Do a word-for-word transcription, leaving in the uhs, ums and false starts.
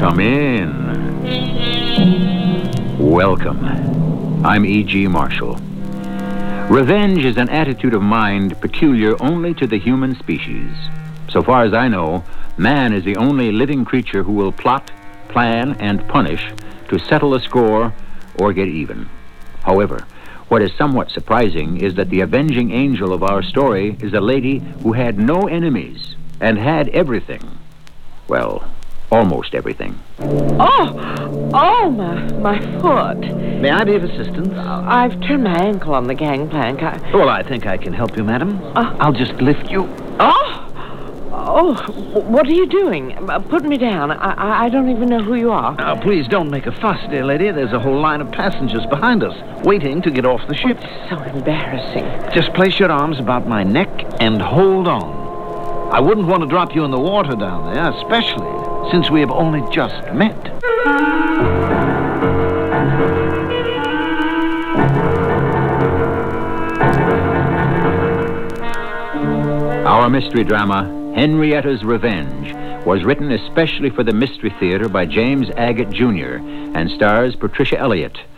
Come in. Welcome. I'm E G. Marshall. Revenge is an attitude of mind peculiar only to the human species. So far as I know, man is the only living creature who will plot, plan, and punish to settle a score or get even. However, what is somewhat surprising is that the avenging angel of our story is a lady who had no enemies and had everything. Well, almost everything. Oh! Oh, my, my foot. May I be of assistance? Uh, I've turned my ankle on the gangplank. I... Well, I think I can help you, madam. Uh, I'll just lift you. Oh! Oh, what are you doing? Uh, put me down. I, I I don't even know who you are. Now, please don't make a fuss, dear lady. There's a whole line of passengers behind us, waiting to get off the ship. Oh, it's so embarrassing. Just place your arms about my neck and hold on. I wouldn't want to drop you in the water down there, especially since we have only just met. Our mystery drama, Henrietta's Revenge, was written especially for the Mystery Theater by James Agate, Junior and stars Patricia Elliott.